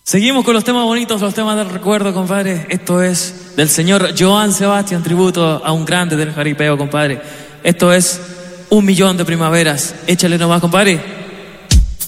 Seguimos con los temas bonitos, los temas del recuerdo, compadre. Esto es del señor Joan Sebastián, tributo a un grande del jaripeo, compadre. Esto es 1.000.000 de primaveras. Échale nomás, compadre.